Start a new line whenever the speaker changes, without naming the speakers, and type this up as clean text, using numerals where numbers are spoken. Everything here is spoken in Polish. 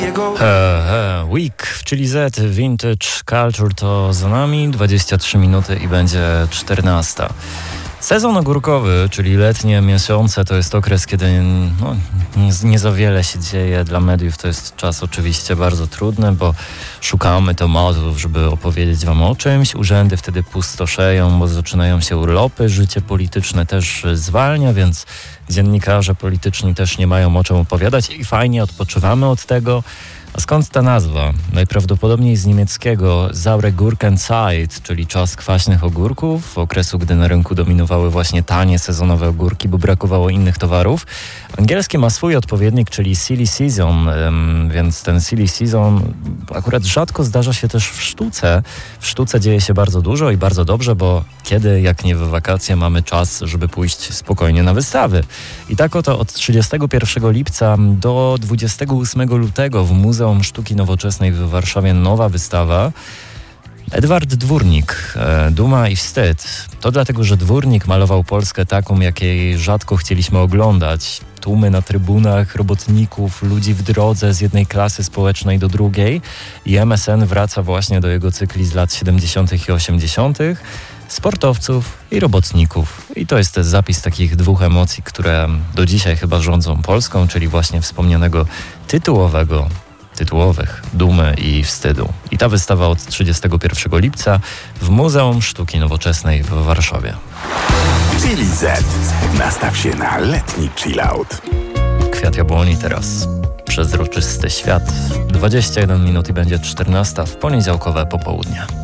Week w Chili Z, Vintage Culture to za nami, 23 minuty i będzie 14. Sezon ogórkowy, czyli letnie miesiące, to jest okres, kiedy nie za wiele się dzieje. Dla mediów to jest czas oczywiście bardzo trudny, bo szukamy tematów, żeby opowiedzieć wam o czymś. Urzędy wtedy pustoszeją, bo zaczynają się urlopy, życie polityczne też zwalnia, więc dziennikarze polityczni też nie mają o czym opowiadać i fajnie odpoczywamy od tego. A skąd ta nazwa? Najprawdopodobniej z niemieckiego Saure Gurkenzeit, czyli czas kwaśnych ogórków, okresu, gdy na rynku dominowały właśnie tanie, sezonowe ogórki, bo brakowało innych towarów. Angielskie ma swój odpowiednik, czyli silly season, więc ten silly season akurat rzadko zdarza się też w sztuce. W sztuce dzieje się bardzo dużo i bardzo dobrze, bo kiedy, jak nie w wakacje, mamy czas, żeby pójść spokojnie na wystawy. I tak oto od 31 lipca do 28 lutego w Muzeum Sztuki Nowoczesnej w Warszawie nowa wystawa. Edward Dwórnik, Duma i wstyd. To dlatego, że Dwórnik malował Polskę taką, jakiej rzadko chcieliśmy oglądać. Tłumy na trybunach, robotników, ludzi w drodze z jednej klasy społecznej do drugiej. I MSN wraca właśnie do jego cykli z lat 70. i 80., sportowców i robotników. I to jest zapis takich dwóch emocji, które do dzisiaj chyba rządzą Polską, czyli właśnie wspomnianego tytułowych Dumy i wstydu. I ta wystawa od 31 lipca w Muzeum Sztuki Nowoczesnej w Warszawie.
Chili Z. Nastaw się na letni chillout.
Kwiat jabłoni teraz. Przezroczysty świat. 21 minut i będzie 14 w poniedziałkowe popołudnie.